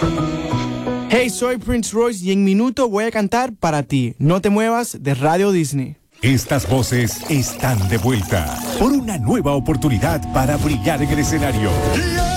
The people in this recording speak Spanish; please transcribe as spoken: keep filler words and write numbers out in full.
Hey, soy Prince Royce y en minuto voy a cantar para ti. No te muevas de Radio Disney. Estas voces están de vuelta por una nueva oportunidad para brillar en el escenario.